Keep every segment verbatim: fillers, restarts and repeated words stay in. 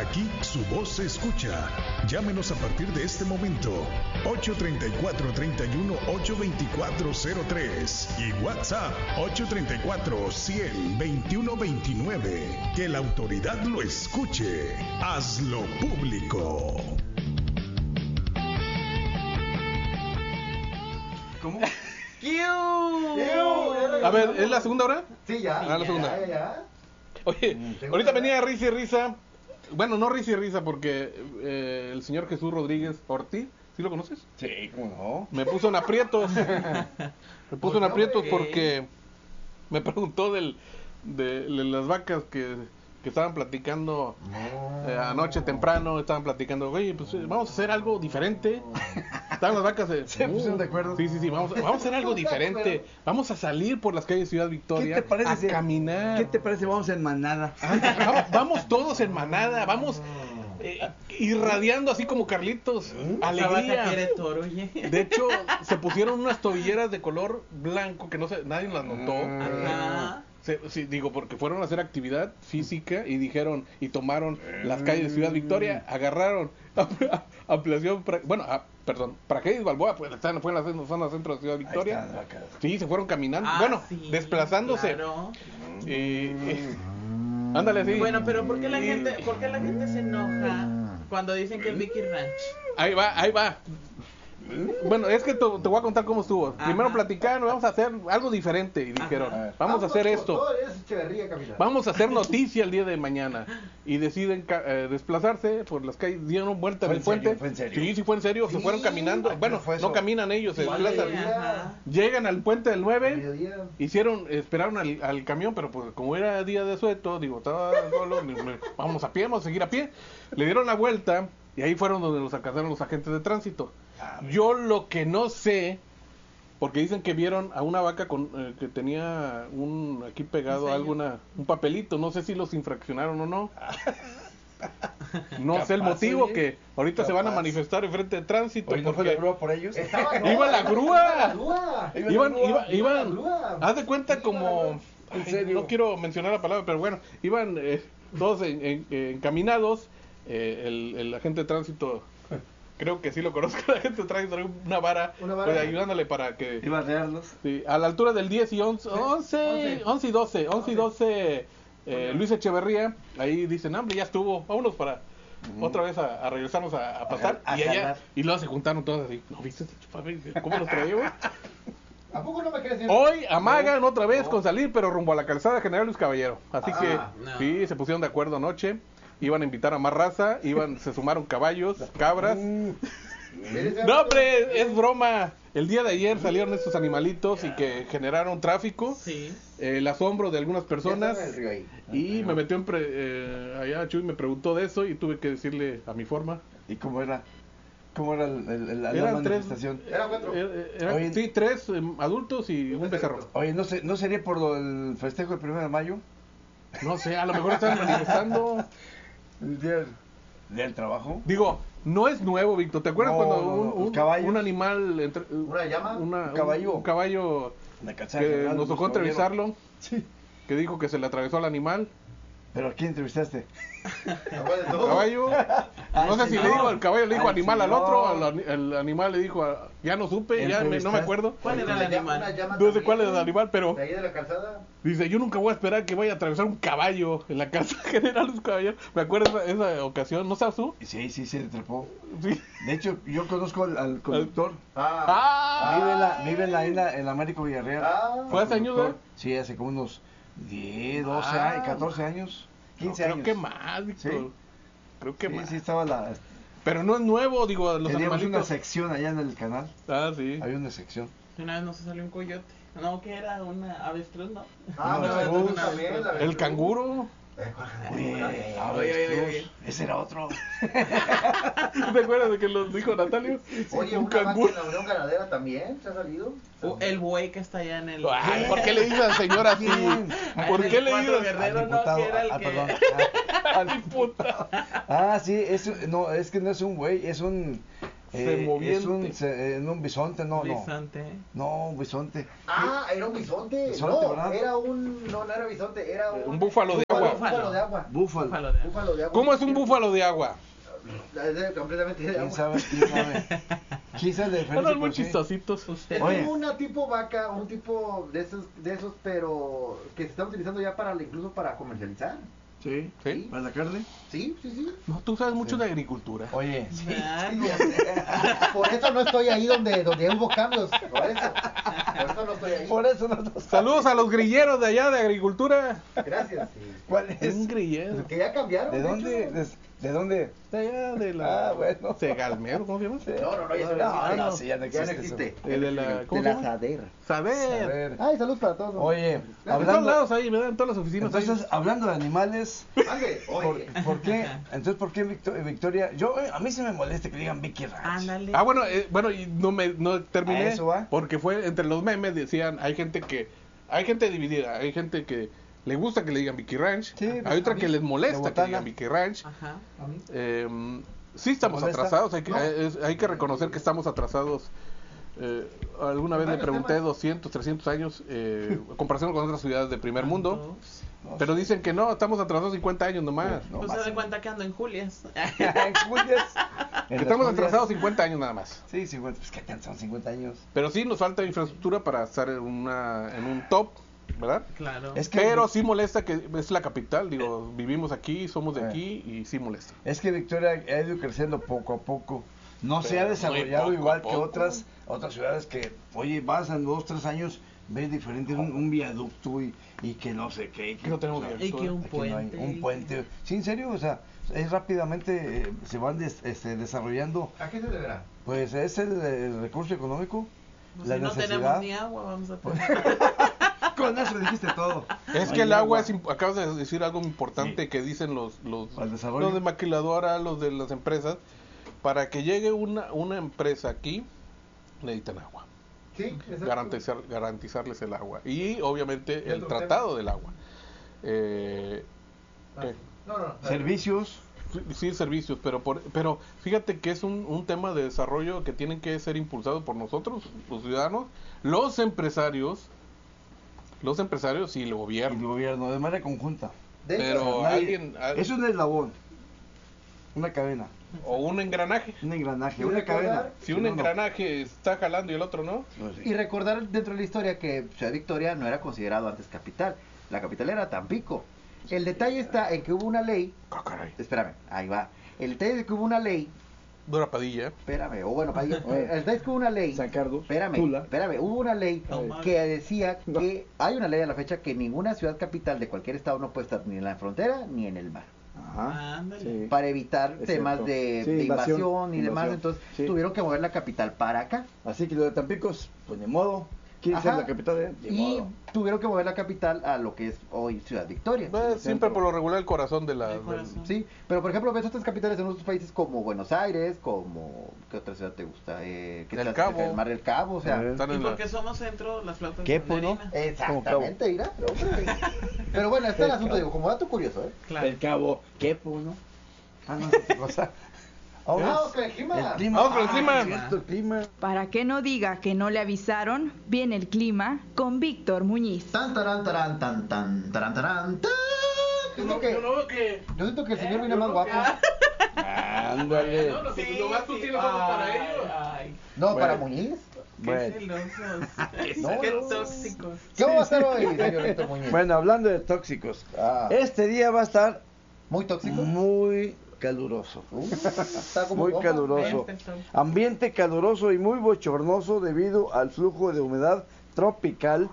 Aquí su voz se escucha. Llámenos a partir de este momento. ocho tres cuatro, tres uno, ocho dos cuatro cero tres y WhatsApp ocho tres cuatro, cien, veintiuno veintinueve. Que la autoridad lo escuche. Hazlo público. ¿Cómo? A ver, ¿es la segunda hora? Sí, ya. Ah, la segunda. Ya, ya. Oye, ahorita venía risa y risa. Bueno, no risa y risa porque eh, el señor Jesús Rodríguez Ortiz, ¿sí lo conoces? Sí, ¿cómo no? Me puso en aprietos. Me puso en aprietos porque me preguntó del, de, de las vacas que, que estaban platicando eh, anoche temprano. Estaban platicando, oye, pues eh, vamos a hacer algo diferente. Estaban las vacas de... Se pusieron de acuerdo. Sí, sí, sí, vamos, vamos a hacer algo diferente. Vamos a salir por las calles de Ciudad Victoria ¿Qué te parece a si- caminar. ¿Qué te parece? Vamos en manada. Ah, vamos, vamos todos en manada, vamos eh, irradiando así como Carlitos, alegría. Toro, oye. De hecho, se pusieron unas tobilleras de color blanco que no se, nadie las notó. Ajá. Se- sí, digo, porque fueron a hacer actividad física y dijeron, y tomaron las calles de Ciudad Victoria, agarraron ampliación, pra- bueno, ah, perdón, Praxedis Balboa, pues están, fue en la zona centro de Ciudad Victoria. Ahí están las vacas. Sí, se fueron caminando, Ah, bueno, sí, desplazándose. claro. Eh, eh, ándale, sí. Bueno, pero ¿por qué la Y- gente, por qué la gente se enoja cuando dicen que es Vicky Ranch? Ahí va, ahí va. Bueno, es que te, te voy a contar cómo estuvo. Ajá. Primero platicaron, vamos a hacer algo diferente. Y dijeron, Ajá. vamos a hacer esto. Todo es Echeverría, capitán. Vamos a hacer noticia el día de mañana. Y deciden ca- eh, desplazarse por las calles, dieron vuelta ¿Fue en el en serio? puente. ¿Fue en serio? Sí, sí fue en serio, se Sí. fueron caminando. Ay, Bueno, ¿cómo fue no eso? caminan ellos, se Vale, desplazan. Ajá. Llegan al puente del nueve, Mediodía. hicieron, esperaron al, al camión, pero pues como era día de sueto, digo, estaba solo, ni- ni- vamos a pie, vamos a seguir a pie. Le dieron la vuelta y ahí fueron donde los alcanzaron los agentes de tránsito. Yo lo que no sé, porque dicen que vieron a una vaca con eh, que tenía un aquí pegado ¿Un sello? alguna un papelito, no sé si los infraccionaron o no. No sé el Capaz, motivo, oye. que ahorita se van a Capaz. manifestar en frente de tránsito. Oye, ¿no fue porque la grúa por ellos? Estaba, no, Iba la grúa. Iba la grúa. Iba la Iban, grúa, iba- iba la iban, grúa. haz de cuenta Sí, como, ¿En ay, serio? no quiero mencionar la palabra, pero bueno, iban eh, todos en- en- eh, encaminados, eh, el, el agente de tránsito, creo que sí lo conozco, el agente de tránsito trae una vara, Una vara. pues, ayudándole para que, Iba a rearlos. sí, a la altura del diez y once, once, once y doce, once y doce, eh, Luis Echeverría, ahí dicen, hombre, ya estuvo, vámonos para... Otra vez a, a regresarnos a, a pasar A y allá jalar. y luego se juntaron todos así. ¿No viste este chupabe? ¿Cómo los traíamos? ¿A poco no me crees? Hoy amagan otra vez No. con salir, pero rumbo a la calzada General Luis Caballero. Así Ah, que no. sí, se pusieron de acuerdo anoche. Iban a invitar a más raza, iban, se sumaron caballos, cabras. No, hombre, es broma. El día de ayer salieron estos animalitos y que generaron tráfico, Sí. eh, el asombro de algunas personas. Ya está en el río ahí. Y me metió en pre- eh, allá Chuy me preguntó de eso y tuve que decirle a mi forma. ¿Y cómo era? ¿Cómo era el, el- el- la Eran tres, manifestación? Era cuatro. eh, eran- Oye. sí, tres eh, adultos y un becerro. Oye, ¿no, se, ¿no sería por lo del festejo del primero de mayo? No sé, a lo mejor están manifestando. El día del, día del trabajo. Digo, no es nuevo, Víctor. ¿Te acuerdas No, cuando no, no, un, los un- caballos. un animal, entre- ¿Una llama? una- Un caballo. un caballo La calzada que general, nos tocó Luis Caballero. entrevistarlo, Sí. que dijo que se le atravesó al animal? ¿Pero a quién entrevistaste? ¿Cuál de todos? Caballo, no sé si le dijo al caballo, le dijo Al animal al señor. otro, al, ani- el animal le dijo, a- ya no supe, ya me- no me acuerdo. ¿Cuál era el Una llama- animal? una llama No sé cuál es también, el animal, pero De ahí de la calzada. dice, yo nunca voy a esperar que vaya a atravesar un caballo en la casa general Luis Caballero. Me acuerdo esa, esa ocasión, ¿no sabes tú? Sí, sí, se le trepó. Sí. De hecho, yo conozco al, al conductor. Ah. ¡Ah! Vive en la, vive en la, en la, en la Américo Villarreal. Ah. ¿Fue hace años, Conductor. eh? Sí, hace como unos diez, doce Ah. años, catorce años, quince No, años. creo que más, Víctor. Sí. Creo que Sí, más. sí, estaba la... Pero no es nuevo, digo, los Teníamos una animalitos. sección allá en el canal. Ah, sí. Había una sección. Una vez no se salió un coyote. No, que era una avestruz, ¿no? Ah, No, una vez avestruz. también, la El avestruz. canguro. Oye, oye, avestruz. oye, oye. Ese era otro. ¿Te acuerdas de que lo dijo Natalio? Oye, Un una vaca canguro. en la Unión Ganadera también se ha salido. O el buey que está allá en el... Ay, ¿por qué le dices al señor así? ¿Quién? ¿Por En qué el le Cuatro dices? Guerrero, Al no, diputado. que era el Ah, que... perdón. Al diputado. Ah, sí, es, un- no, es que no es un güey, es un Eh, Semoviente. es un, se- en un bisonte, no, no. Bisonte. No, un bisonte. Ah, era un bisonte. Bisonte, no, ¿verdad? era un. No, no era bisonte, era un. Un búfalo de búfalo, agua. Búfalo de agua. Búfalo. Búfalo de- Búfalo de agua. ¿Cómo es un búfalo de agua? Es de- completamente de ¿Quién agua. sabe? ¿Quién sabe? ¿Quién sabe la diferencia? Eran muy por sí? chistositos. Es Usted. Oye. como una tipo vaca, un tipo de esos, de esos, pero que se están utilizando ya para, incluso para comercializar. Sí. ¿Sí? ¿Para la carne? Sí, sí, sí. No, tú sabes mucho de agricultura. Oye, Ah, Por eso no estoy ahí donde, donde hubo cambios. Por eso. Por eso no estoy ahí. por eso no nos... Saludos a los grilleros de allá de agricultura. Gracias. sí. ¿Cuál es? Un grillero. Que ya cambiaron. ¿De de dónde? hecho. ¿De, de dónde? De allá de la. Ah, bueno. Segalmero, ¿cómo se llama? Sí. No, no, no, ya se No, existe. no, sí, ya no Ya no existe existe. Eh, de la. ¿Cómo De se la llama? Sader. Saber. A ver. Ay, salud para todos. Oye, En todos hablando, lados ahí, ¿verdad? En todas las oficinas. ahí. entonces, hablando de animales, Mande, ¿por, oye. por qué? Entonces, ¿por qué Victo- Victoria? Yo, eh, a mí se me molesta que digan Vicky Ranch. Ándale. Ah, bueno, eh, bueno, y no me no terminé ¿A eso va? porque fue entre los memes decían, hay gente que hay gente dividida, hay gente que le gusta que le digan Vicky Ranch, Sí, pues, hay otra a mí, que les de molesta que botana. digan Vicky Ranch. Ajá. Eh, sí estamos ¿Te molesta? atrasados, hay que, No. es- hay que reconocer que estamos atrasados. Eh, alguna vez le Varios pregunté temas. doscientos, trescientos años, eh, en comparación con otras ciudades de primer mundo, No, pero sí. dicen que no, estamos atrasados cincuenta años nomás. No, Pues más se da o cuenta que ando en Julias. En Julias. En Que las estamos Julias. atrasados cincuenta años nada más. Sí, cincuenta. Pues que son cincuenta años. Pero sí nos falta infraestructura para estar en, una, en un top, ¿verdad? Claro. Es que, Pero sí molesta que es la capital, digo, vivimos aquí, somos de Eh. aquí y sí molesta. es que Victoria ha ido creciendo poco a poco. No se Pero ha muy desarrollado poco a igual que poco. otras otras ciudades que, oye, vas en dos, tres años, ves diferente, un, un viaducto y, y que no sé qué. y que No tenemos o sea, viaducto. Y que un aquí no hay puente. un puente. Sí, en serio, o sea, es rápidamente eh, se van des- este, desarrollando. ¿A qué se deberá? Pues es el, el recurso económico, Pues la si no necesidad. tenemos ni agua, vamos a poner. Con eso dijiste todo. Es No que hay el agua es, imp- acabas de decir algo importante Sí. que dicen los, los, Al desarrollo. los de maquiladora, los de las empresas, para que llegue una, una empresa aquí, necesitan agua. Sí, exacto. Garantizar, garantizarles el agua. Y obviamente ¿Y el otro tratado tema? del agua. Eh, Ah, ¿qué? No, no. no. Servicios. Sí, sí, servicios, pero por, pero fíjate que es un, un tema de desarrollo que tienen que ser impulsado por nosotros, los ciudadanos, los empresarios, los empresarios y el Y el gobierno. gobierno, de manera conjunta. De hecho, Pero Nadie- alguien, al- Es un eslabón, una cadena, o un engranaje. un engranaje, Y una recordar- cadena. Si un no, no. engranaje está jalando y el otro no, No, sí. Y recordar dentro de la historia que Ciudad Victoria no era considerado antes capital. La capital era Tampico. El detalle está en que hubo una ley. ah, caray, Espérame, ahí va. El detalle es que hubo una ley. dura Padilla. Espérame, o bueno, para el detalle es que hubo una ley. San Carlos, Espérame, Tula. espérame. Hubo una ley No mames. que decía que hay una ley a la fecha que ninguna ciudad capital de cualquier estado no puede estar ni en la frontera ni en el mar. Ajá. Ándale. Sí. Para evitar Es temas cierto. de, Sí, de invasión, invasión, y demás. invasión. Entonces Sí. tuvieron que mover la capital para acá. Así que lo de Tampico, pues ni modo. ¿Quiere ser Ajá. la capital de? Ni Y modo. tuvieron que mover la capital a lo que es hoy Ciudad Victoria. Pues, siempre por lo regular el corazón de la... El corazón. del- Sí, pero por ejemplo ves otras capitales en otros países como Buenos Aires, como ¿qué otra ciudad te gusta? Eh, ¿qué El está Cabo. cerca del Mar del Cabo, o sea, Eh. están Y en la- porque somos centro, las flautas ¿Qué, de pues, no? harina. exactamente, mira, hombre. Pero bueno, está el El asunto, Cabo. digo, como dato curioso, ¿eh? Claro. El Cabo, ¿qué puno? Ah, no, es otra cosa. Ahora, Vamos con el clima. el clima. Vamos con el Ah, clima. cierto, el clima. Para que no diga que no le avisaron, viene el clima con Víctor Muñiz. Tan, tarán, tarán, tan, tan, tarán, tarán, tan. Siento que, Yo no veo que... yo siento que el señor Eh, viene yo más no- guapo. Ándale. No, no, Sí, sí, nomás tú sí. tienes ojos para Ay, ellos. ay, No, Bueno. para Muñiz. qué Bueno. celosos. No, Qué no. tóxicos. ¿Qué vamos a hacer hoy, señor Víctor Muñiz? Bueno, hablando de tóxicos, Ah, este día va a estar ¿muy tóxico? muy caluroso. Uh, está como Muy bomba. caluroso. Empezó. Ambiente caluroso y muy bochornoso debido al flujo de humedad tropical.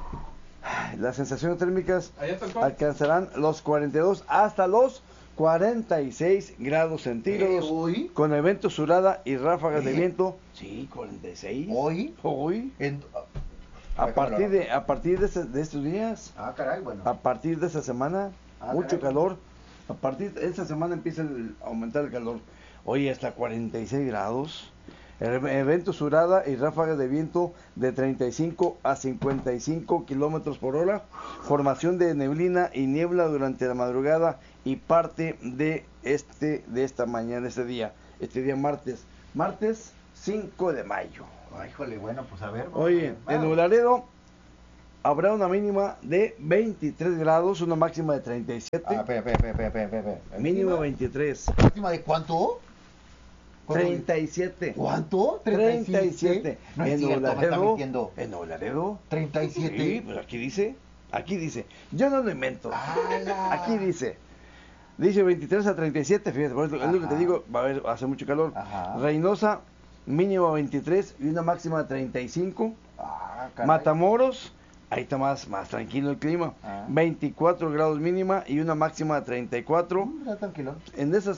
Las sensaciones térmicas Allá está el sol. alcanzarán los cuarenta y dos hasta los cuarenta y seis grados Eh, centígrados hoy, con eventos surada y ráfagas de ¿Eh? viento. Sí, cuarenta y seis. hoy, Hoy. en... A Déjame partir lo- de a partir de, este- de estos días, Ah, caray, bueno. a partir de esta semana, Ah, mucho caray. calor. A partir de esta semana empieza el- a aumentar el calor. Hoy hasta cuarenta y seis grados. El evento surada y ráfagas de viento de treinta y cinco a cincuenta y cinco kilómetros por hora. Formación de neblina y niebla durante la madrugada y parte de este de esta mañana, este día, este día martes. martes cinco de mayo. Ay, híjole, bueno, pues a ver. Oye, en Nuevo Laredo habrá una mínima de veintitrés grados, una máxima de treinta y siete. Ah, espera, espera, espera, espera, espera, espera. Mínima veintitrés. ¿Máxima de cuánto? ¿Cuánto? treinta y siete. ¿Cuánto? treinta y siete. No es En cierto, Nuevo me está Laredo. mintiendo. En Nuevo Laredo. treinta y siete. Sí, pues aquí dice. Aquí dice. Yo no lo invento. ¡Hala! Aquí dice. Dice veintitrés a treinta y siete, fíjate, por eso es lo que te Ajá. digo, va a haber, va a hacer mucho calor. Ajá. Reynosa, mínimo veintitrés y una máxima de treinta y cinco. Ah, caray. Matamoros, ahí está más, más tranquilo el clima. Ah. veinticuatro grados mínima y una máxima de treinta y cuatro. Mm, está tranquilo. En esas